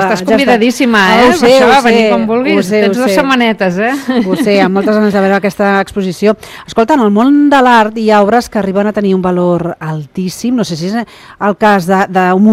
estàs convidadíssima, Ho sé, això, ho sé, venir com vulguis. ho sé, Tens dues setmanetes, Ho sé, amb moltes ganes de veure aquesta exposició. Escolta, en el món de l'art hi ha obres que arriben a tenir un valor altíssim, no sé si és el cas d'un